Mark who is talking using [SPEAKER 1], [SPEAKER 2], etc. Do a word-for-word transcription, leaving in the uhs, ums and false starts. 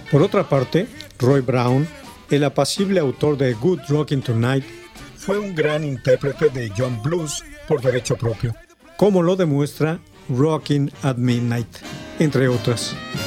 [SPEAKER 1] Por otra parte, Roy Brown, el apacible autor de Good Rockin' Tonight, fue un gran intérprete de John Blues por derecho propio, como lo demuestra Rockin' at Midnight, entre otras.